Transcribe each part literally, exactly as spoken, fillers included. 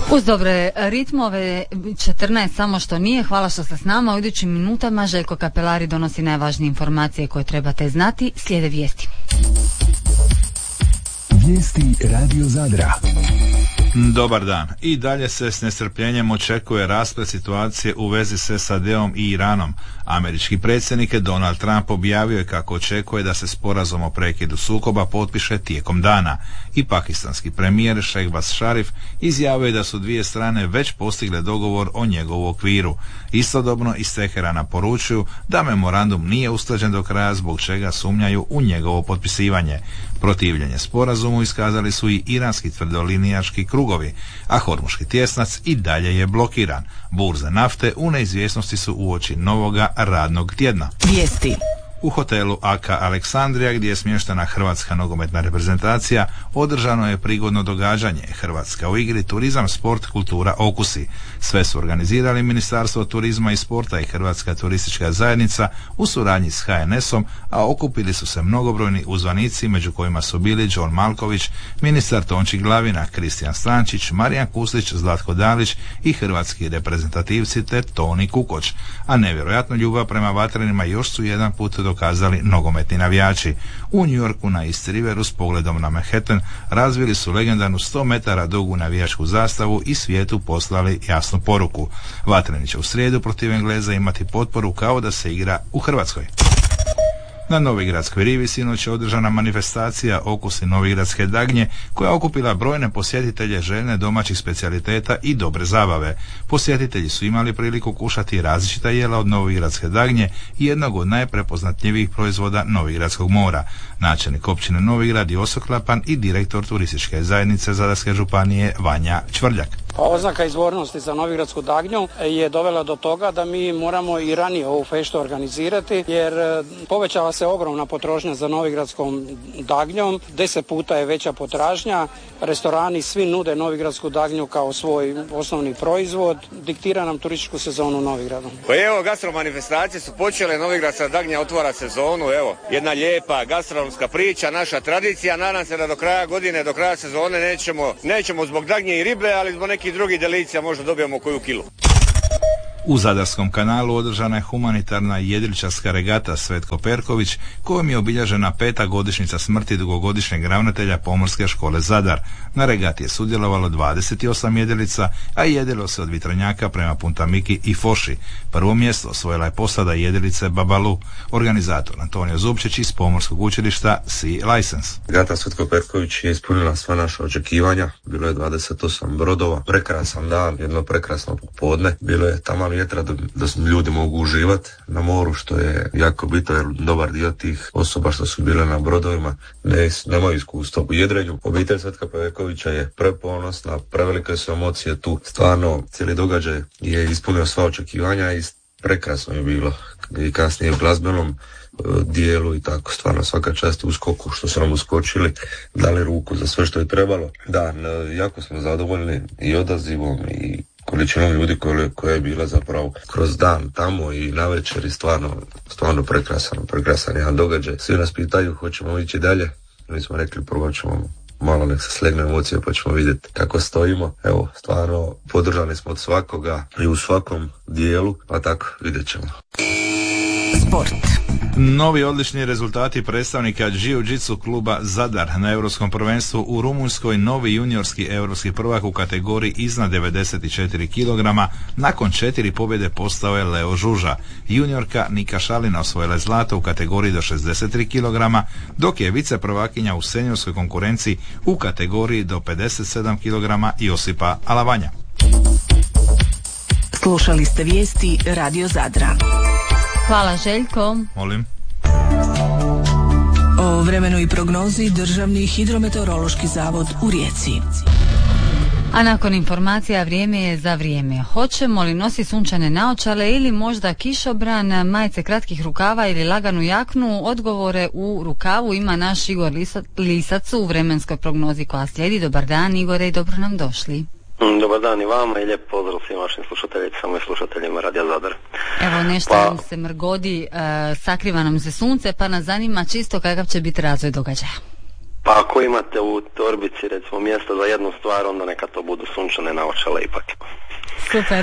Uz dobre ritmove, četrnaest samo što nije. Hvala što ste s nama. U idućim minutama Željko Kapelari donosi najvažnije informacije koje trebate znati. Slijede vijesti. Vijesti Radio Zadra. Dobar dan. I dalje se s nestrpljenjem očekuje rasplet situacije u vezi s S A D-om i Iranom. Američki predsjednik Donald Trump objavio je kako očekuje da se sporazum o prekidu sukoba potpiše tijekom dana. I pakistanski premijer Šehbaz Šarif izjavio je da su dvije strane već postigle dogovor o njegovu okviru. Istodobno iz Teherana poručuju da memorandum nije usklađen do kraja, zbog čega sumnjaju u njegovo potpisivanje. Protivljenje sporazumu iskazali su i iranski tvrdolinijaški krugovi, a Hormuški tjesnac i dalje je blokiran. Burze nafte u neizvjesnosti su uoči novoga radnog tjedna. Vijesti. U hotelu A K Aleksandrija, gdje je smještena hrvatska nogometna reprezentacija, održano je prigodno događanje Hrvatska u igri, turizam, sport, kultura, okusi. Sve su organizirali Ministarstvo turizma i sporta i Hrvatska turistička zajednica u suradnji s H N S-om, a okupili su se mnogobrojni uzvanici, među kojima su bili Đon Malković, ministar Tonči Glavina, Kristijan Stančić, Marijan Kuslić, Zlatko Dalić i hrvatski reprezentativci te Toni Kukoč. A nevjerojatnu ljubav prema vatrenima još su jedan put dokazali nogometni navijači. U New Yorku na East Riveru s pogledom na Manhattan razvili su legendarnu sto metara dugu navijačku zastavu i svijetu poslali jasnu poruku. Vatreni će u srijedu protiv Engleza imati potporu kao da se igra u Hrvatskoj. Na Novigradskoj rivi sinoć je održana manifestacija Okusi novigradske dagnje, koja okupila brojne posjetitelje željne domaćih specijaliteta i dobre zabave. Posjetitelji su imali priliku kušati različita jela od novigradske dagnje i jednog od najprepoznatljivijih proizvoda Novigradskog mora. Načelnik općine Novigrad je Osoklapan i direktor turističke zajednice Zadarske županije Vanja Čvrljak. Oznaka izvornosti za novigradsku dagnju je dovela do toga da mi moramo i ranije ovu feštu organizirati, jer povećala se ogromna potrošnja za novigradskom dagnjom, deset puta je veća potražnja, restorani svi nude novigradsku dagnju kao svoj osnovni proizvod, diktira nam turističku sezonu u Novigradu. Pa evo, gastromanifestacije su počele, novigradska dagnja otvara sezonu, evo, jedna lijepa gastronomska priča, naša tradicija, nadam se da do kraja godine, do kraja sezone nećemo, nećemo zbog dagnje i ribe, ali zbog nekih drugih delicija možda dobijemo koju kilu. U Zadarskom kanalu održana je humanitarna jedriličarska regata Svetko Perković, kojom je obilježena peta godišnjica smrti dugogodišnjeg ravnatelja Pomorske škole Zadar. Na regati je sudjelovalo dvadeset osam jedrilica, a jedilo se od Vitranjaka prema Puntamiki i Foši. Prvo mjesto osvojila je posada jedrilice Babalu. Organizator Antonio Zupčić iz Pomorskog učilišta Sea License. Regata Svetko Perković je ispunila sva naša očekivanja. Bilo je dvadeset osam brodova, prekrasan dan, jedno prekrasno popodne. Bilo je taman vjetra da, da ljudi mogu uživati na moru, što je jako bitno, jer dobar dio tih osoba što su bile na brodovima ne, nemaju iskustva u jedrenju. Obitelj Svetka Perkovića je preponosna, prevelike su emocije tu. Stvarno, cijeli događaj je ispunio sva očekivanja i prekrasno je bilo. I kasnije u glazbenom dijelu i tako, stvarno svaka čast u skoku što su nam uskočili, dali ruku za sve što je trebalo. Da, jako smo zadovoljni i odazivom i količinom ljudi koje, koje je bila zapravo kroz dan tamo i navečer i stvarno, stvarno prekrasan, prekrasan jedan događaj. Svi nas pitaju hoćemo ići dalje, mi smo rekli prvo ćemo malo nek se slegne emocije pa ćemo vidjeti kako stojimo. Evo, stvarno podržani smo od svakoga i u svakom dijelu, pa tako vidjet ćemo. Sport. Novi odlični rezultati predstavnika Jiu-Jitsu kluba Zadar na Europskom prvenstvu u Rumunjskoj, novi juniorski europski prvak u kategoriji iznad devedeset četiri kilograma, nakon četiri pobjede postao je Leo Žuža. Juniorka Nika Šalina osvojila je zlato u kategoriji do šezdeset tri kilograma, dok je vice prvakinja u seniorskoj konkurenciji u kategoriji do pedeset sedam kilograma Josipa Alavanja. Slušali ste vijesti Radio Zadra. Hvala Željko. Molim. O vremenu i prognozi Državni hidrometeorološki zavod u Rijeci. A nakon informacija vrijeme je za vrijeme. Hoćemo li nositi sunčane naočale ili možda kišobran, majice kratkih rukava ili laganu jaknu? Odgovore u rukavu ima naš Igor Lisac u vremenskoj prognozi koja slijedi. Dobar dan Igore i dobro nam došli. Dobar dan i vama i lijep pozdrav svim vašim slušateljicama i slušateljima Radija Zadar. Evo nešto pa, se mrgodi, uh, sakriva nam se sunce, pa nas zanima čisto kakav će biti razvoj događaja. Pa ako imate u torbici recimo mjesta za jednu stvar, onda neka to budu sunčane naočale ipak. Super.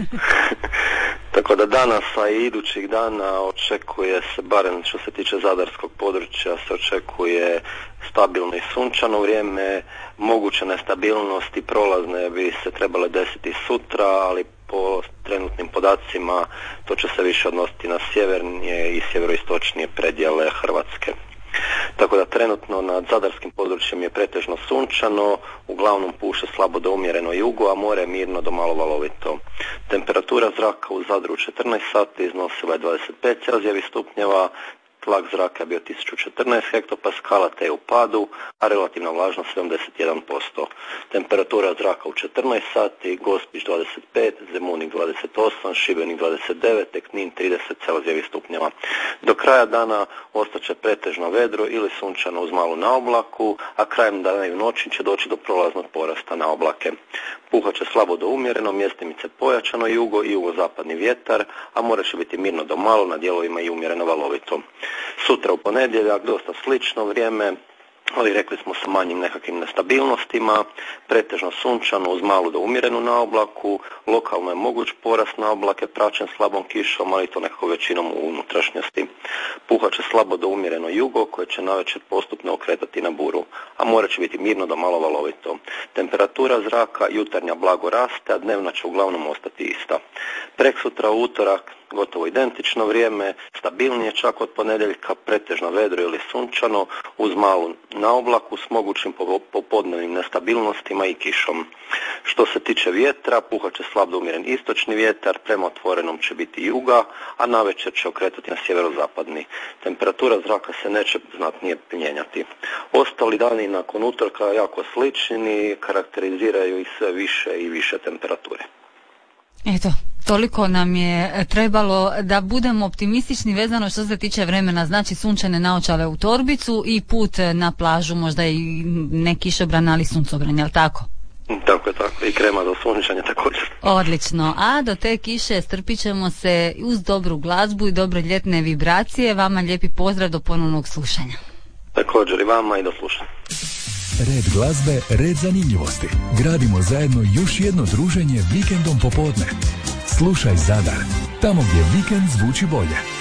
Tako da danas, a i idućih dana očekuje se, barem što se tiče zadarskog područja, se očekuje stabilno i sunčano vrijeme. Moguće nestabilnosti prolazne bi se trebale desiti sutra, ali po trenutnim podacima to će se više odnositi na sjevernije i sjeveroistočnije predjele Hrvatske. Tako da trenutno nad zadarskim područjem je pretežno sunčano, uglavnom puše slabo do umjereno jugo, a more je mirno do malo valovito. Temperatura zraka u Zadru u četrnaest sati iznosila je dvadeset pet celzijevih stupnjeva, tlak zraka je bio tisuću četrnaest hektopaskala te je u padu, a relativna vlažnost sedamdeset jedan posto. Temperatura zraka u četrnaest sati, Gospić dvadeset pet, Zemunik dvadeset osam, Šibenik dvadeset devet, te Knin trideset celzijevih stupnjeva. Do kraja dana ostaće pretežno vedro ili sunčano uz malu naoblaku, a krajem dana i u noći će doći do prolaznog porasta na oblake. Puhat će slabo do umjereno, mjestimice pojačano jugo i jugozapadni vjetar, a more će biti mirno do malo, na dijelovima i umjereno valovito. Sutra u ponedjeljak dosta slično vrijeme, ali rekli smo sa manjim nekakvim nestabilnostima, pretežno sunčano uz malu do umjerenu naoblaku, lokalno je moguć porast naoblake praćen slabom kišom, ali to nekako većinom u unutrašnjosti. Puhat će slabo do umjereno jugo koje će navečer postupno okretati na buru, a more će biti mirno do malo valovito. Temperatura zraka jutarnja blago raste, a dnevna će uglavnom ostati ista. Preksutra u utorak gotovo identično vrijeme, stabilnije čak od ponedjeljka, pretežno vedro ili sunčano, uz malu naoblaku s mogućim popodnevnim nestabilnostima i kišom. Što se tiče vjetra, puhat će slab do umjeren istočni vjetar, prema otvorenom će biti juga, a navečer će okretati na sjeverozapadni. Temperatura zraka se neće znatnije mijenjati. Ostali dani nakon utorka jako slični, karakteriziraju i sve više i više temperature. Eto, toliko nam je trebalo da budemo optimistični vezano što se tiče vremena, znači sunčane naočale u torbicu i put na plažu, možda i ne kišobran, ali suncobran, jel tako? Tako je, tako, i krema za sunčanje također. Odlično, a do te kiše strpit ćemo se uz dobru glazbu i dobre ljetne vibracije. Vama lijepi pozdrav, do ponovnog slušanja. Također i vama i do slušanja. Red glazbe, red zanimljivosti. Gradimo zajedno još jedno druženje vikendom popodne. Slušaj Zadar, tamo gdje vikend zvuči bolje.